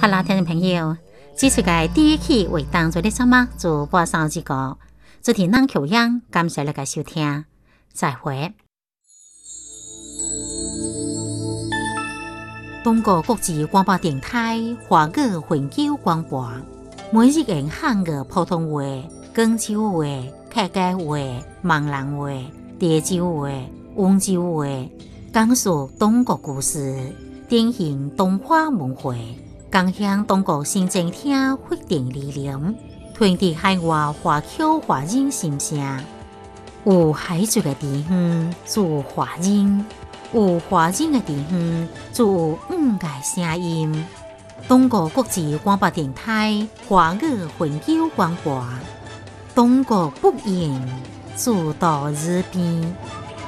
好啦，听众朋友，这次嘅第一期为当做的节目就播上这个，主持人口样，感谢大家收听，再会。中国国际广播电台华语环球广播，每日用汉语普通话、广州话、客家话、闽南话、潮州话、温州话，讲述中国故事，典型东华文化，共享中国新政厅发展理念，传递海外华侨华人心声。有海族的地方就有华人，有华人的地方就有五个声音。中国国际广播电台华语环球广播，中国不言，主到日边。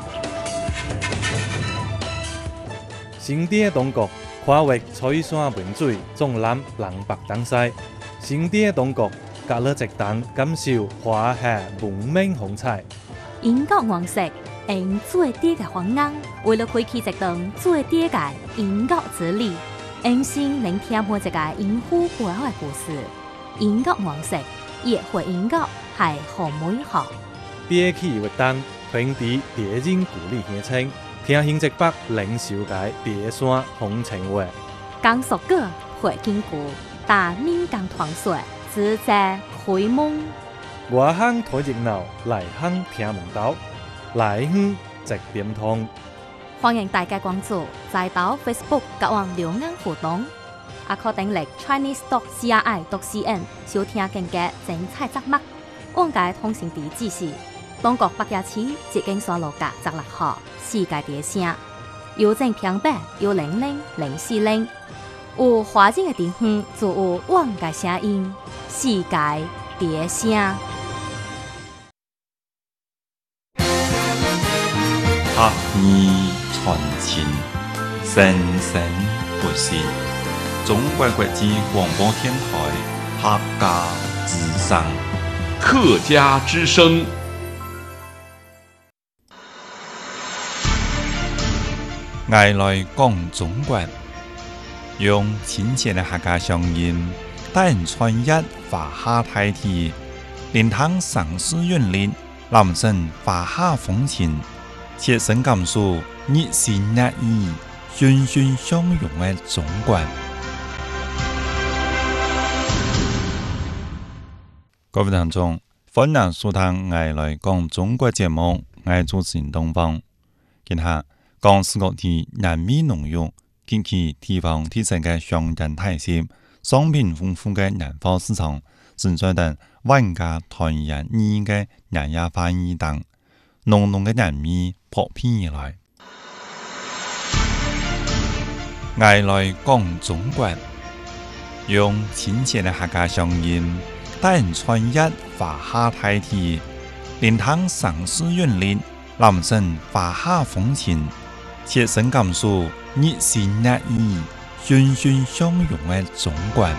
新店中国跨越彩山文水，纵览南北东西。新店中国隔了一档，感受华夏文明风采。 英国王室用最低嘅方案，为了开启一档最低嘅英国之旅，用心聆听每一个英虎背后嘅故事。英国王室也会英国系好美好。 第一期活动传递地人故里乡亲，听新浙北领袖界地山风情话。 讲述歌会经过，大闽讲传说，自在开蒙。 外乡睇热闹，内乡听门道，内乡直点通。 欢迎大家关注在岛 Facebook 甲网两岸互动，也可订阅 Chinese.cri.cn 收听更加精彩节目。往界通行地址是中国北野市捷径山路甲16号世界地声，邮政平板1000440。有华人的地方就有往界声音，世界地声。 学艺传情，生生不息。中国国际广播电台客家之声， 客家之声。 爱来讲中国，用亲切的客家乡音，带人传译华夏大体，聆听城市韵律，人生华夏风情。切身感受热情热意、欣欣相融的中国。各位聽眾，歡迎收聽我來講中國節目，我主持人東方。今下講世各地人民農業及其地方特色嘅商人體系，商品豐富嘅人貨市場，存在等萬家團圓意嘅人也翻譯等。濃濃嘅人味撲面而來，我來講中國，用親切嘅客家鄉音，帶人傳譯華夏大體，聆聽城市韻律，人生華夏風情，切身感受熱情熱意、欣欣相融嘅中國。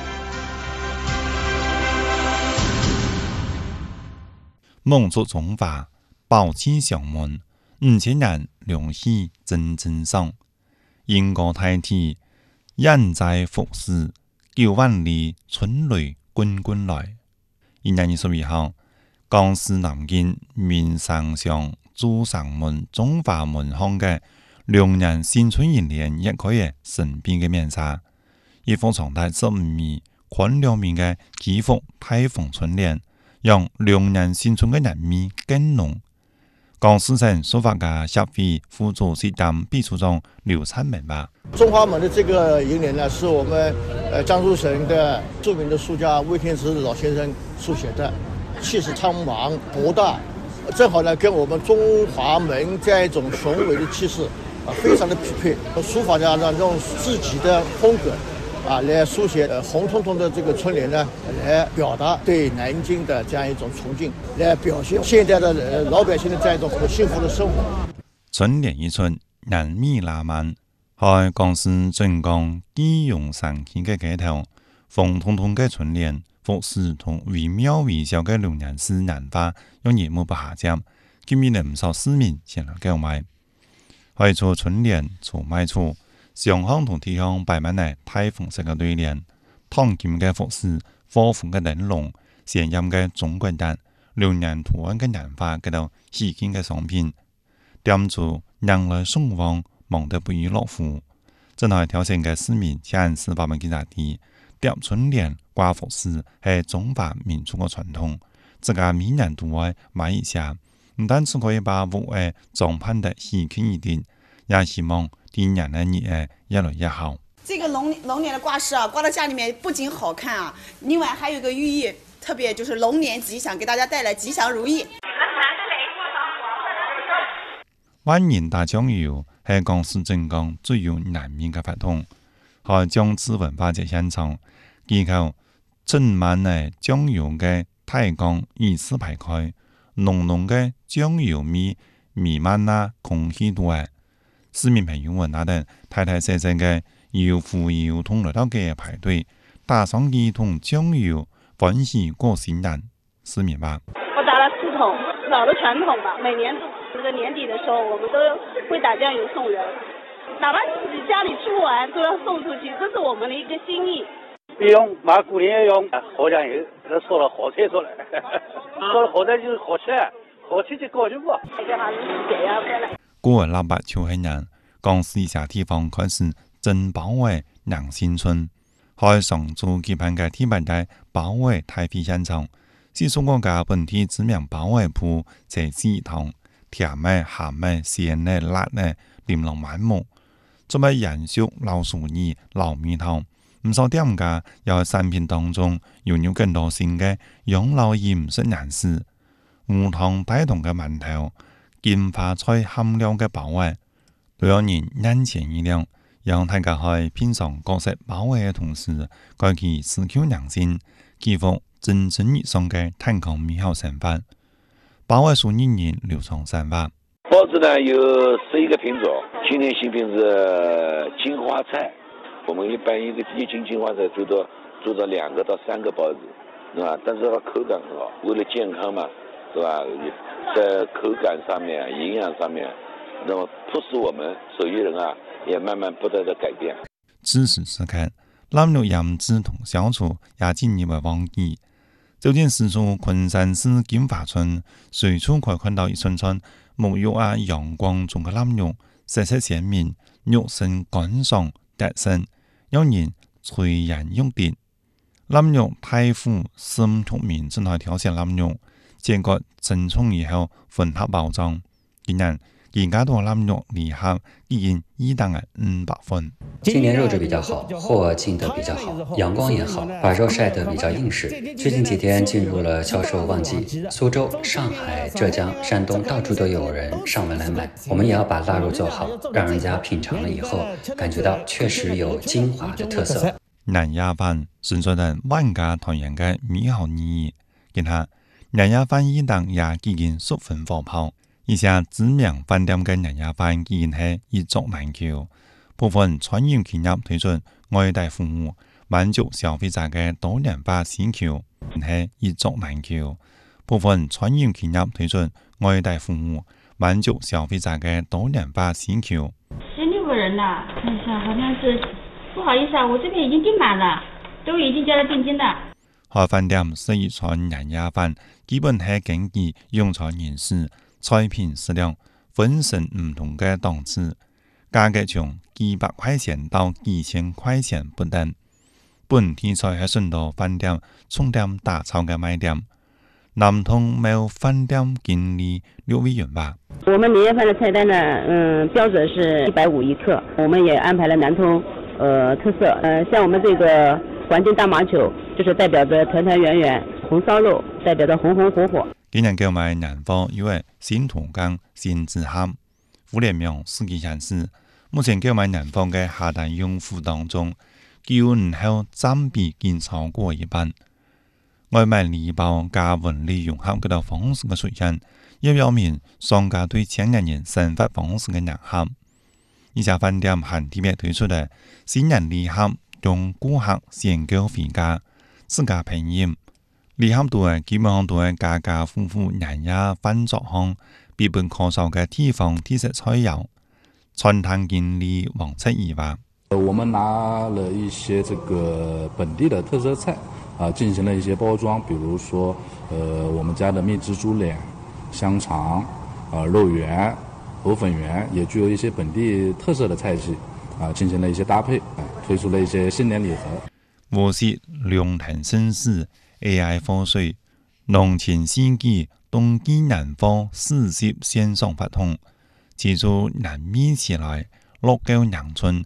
蒙族中華。保持上門，5000人良喜真正爽。英國大體，人在福士，9萬里春雷滾滾來。1月22號，江蘇南京民生上駐上門中華門巷嘅龍年新春迎年一個月神秘嘅面紗，一幅長達15米、寬2米嘅幾幅大鳳春聯，讓龍年新春嘅人味更濃。江蘇省書法家協會副主席當秘書長劉燦明吧。 中华门的这个楹联呢，是我们江苏省的著名的书家魏天池老先生书写的，气势苍茫博大，正好呢跟我们中华门这样一种雄伟的气势非常的匹配。书法家呢用自己的风格来书写红彤彤的这个春联呢，来表达对南京的这样一种崇敬，来表现现在的老百姓的这样一种很幸福的生活。 春联一出，人味拉滿，喺江蘇鎮江基隆山區嘅街頭，紅彤彤嘅春聯，服飾同惟妙惟肖嘅龍年詩難化，用夜幕不下接，吸引了唔少市民前來購買。開出春聯，出賣處。上巷同地巷擺滿嚟大紅色嘅對聯， 唐金嘅服饰、火鳳嘅燈籠、現音嘅中國人、流年圖案嘅人畫，嗰度喜慶嘅商品，店主人來送往，忙得不亦樂乎。真係挑戰嘅市民展示我們嘅大地，疊春聯、掛服飾係中華民族嘅傳統，自家每年都會買一下，唔單止可以把屋嘅裝扮得喜慶一點，也希望今年嘅日子越來越好。 這個龍年的掛飾啊，掛到家裡面不僅好看啊，另外還有一個寓意，特別就是龍年吉祥，給大家帶來吉祥如意。 萬年大醬油係江蘇鎮江最有難面嘅法統，喺江浙文化節現場，祈求盛滿嘅醬油嘅太江意思排開，濃濃嘅醬油味彌漫那空氣度嘅市民朋友們那等太太細細嘅搖壺搖桶來到嘅排隊，打上幾桶醬油，歡喜過新年。市民吧， 我打了4桶，老的傳統吧，每年這個年底的時候，我們都會打醬油送人，哪怕自己家裡吃不完都要送出去，這是我們的一個心意。 用買過年用喝醬油，都說了喝彩出來，說了喝彩就是喝起來，喝起就高興不？ 過臘八秋慶日，江蘇一些地方開始整包圍良新村，喺上晝舉辦嘅第8屆包圍大會現場，是中國嘅本地知名包圍鋪在祠堂，甜嘅、鹹嘅、鮮嘅、辣嘅，琳琅滿目，準備延續老手藝、老味道。唔少店家有產品當中有更多新嘅養老飲食顏色，無糖帶動嘅饅頭、金花菜含量嘅包圍，都讓人眼前一亮。讓大家喺品嘗各式包圍嘅同時，該其思考良心，祈福真正意義上嘅健康美好生活。包圍數年年流傳散發。 包子呢有11個品種，今年新品是金花菜。我們一般一斤金花菜最多做到2個到3個包子，是吧？但是它口感很好，為了健康嘛，是吧？在口感上面、營養上面，那麼迫使我們手藝人啊，也慢慢不斷的改變。 此時此刻，南肉飲製同銷售也進入旺季。走進四處昆山市金華村，隨處可以看到一串串沐浴陽光中嘅南肉，色彩鮮明，肉身乾爽得身，讓人垂涎欲滴。南肉太傅沈ထုတ်面正在挑選南肉，經過蒸沖以後混合包裝。今年而家多南肉禮盒已經1單500份。 今年肉質比較好，貨進得比較好，陽光也好，把肉曬得比較硬實。最近幾天進入了銷售旺季，蘇州、上海、浙江、山東到處都有人上門來買。我們也要把臘肉做好，讓人家品嘗了以後感覺到確實有金華的特色。 年夜飯存在着萬家團圓嘅美好意義。見下年夜飯1單也已經10分火爆。一些知名飯店嘅年夜飯已經係一桌難求，部分餐飲企業推出外帶服務，滿足消費者嘅多元化需求，係一桌難求。部分餐飲企業推出外帶服務，滿足消費者嘅多元化需求。 16個人啦，看一下，好像是，不好意思啊，我這邊已經訂滿了，都已經交了定金啦。 喺飯店食一餐年夜飯，基本係根據用餐人數、菜品數量分成唔同嘅檔次，價格從幾百塊錢到幾千塊錢不等。本地菜係順道飯店重點打造嘅賣點。南通某飯店經理劉偉元吧， 我們年夜飯的菜單呢，標準是150一客，我們也安排了南通特色，像我們這個環境大麻球，就是代表着團團圓圓；紅燒肉代表着紅紅火火。 今年購買年貨因為新圖江新字函，互聯網數據顯示，目前購買年貨嘅下單用戶當中，9年後佔比已經超過一半。外賣禮包加文理融合嗰度方式嘅出現，也表明商家對前年人生活方式嘅認可。一家飯店還特別推出嘅新年禮盒，用顧客先購回家，自家品飲。禮盒度基本上都係家家戶戶年夜飯作項，必不可少嘅地方特色菜肴。餐廳經理王七義話： 我们拿了一些这个本地的特色菜进行了一些包装，比如说我们家的蜜汁猪脸、香肠、肉圆、藕粉圆，也具有一些本地特色的菜系进行了一些搭配，推出了一些新年礼盒。 我是龙潭绅士 AI 科水農前世紀冬季南方40線上發通，接住南面起來落九陽春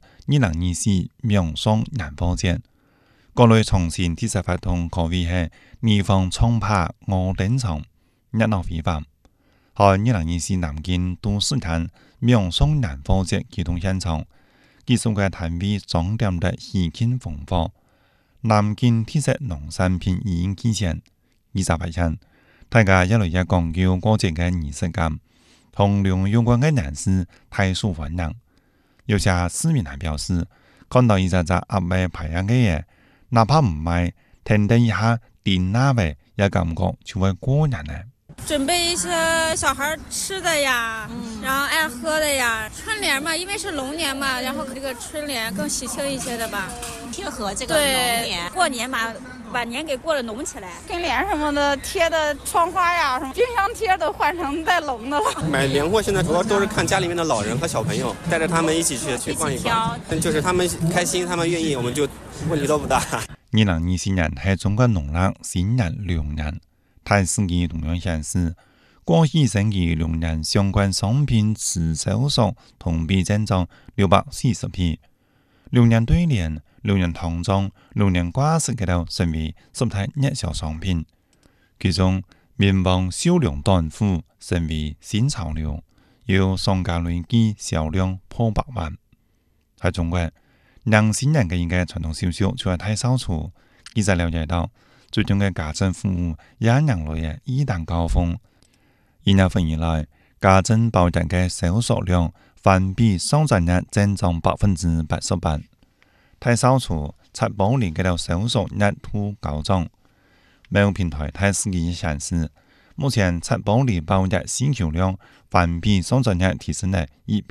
2024명성南方節，各類重新第十發通可謂係地方衝拍我頂場熱鬧非凡。喺2024南京都市間명성南方節啟動現場，技術嘅攤位裝點得喜慶豐富。南京特色農產品已經體現28日，大家一來一講究過節嘅儀式感，同糧有關嘅人士太受歡迎。有些市民還表示，看到一隻隻鴨尾排嘅嘢，哪怕唔買，聽得一下點那味，也感覺就會過癮呢。 準備一些小孩吃的呀，然後愛喝的呀。春聯嘛，因為是龍年嘛，然後這個春聯更喜慶一些的吧， 貼合這個龍年。 過年嘛，把年給過了濃起來。春聯什麼的貼的窗花呀，什麼冰箱貼都換成帶龍的了。 買年貨現在主要都是看家裡面的老人和小朋友，帶着他們一起去逛一逛，就是他們開心，他們願意，我們就問題都不大。 2024年係中國農曆新年龍年。台司機同樣顯示，過去星期龍年相關商品持銷數同比增長640倍。龍年對聯、龍年唐裝、龍年掛飾嘅都成為十大熱銷商品。其中，棉棒銷量短褲成為新潮流，有商家累計銷量破100萬。喺中國，兩新年嘅一個傳統習俗就係睇掃除。記者了解到，最近嘅家政服務也迎來嘅一旦高峰。1月份以來，家政保單嘅銷售量反比上前日增長88%。睇掃除、擦玻璃嘅銷售額都高漲。某平台睇司機顯示，目前擦玻璃保單需求量反比上前日提升了1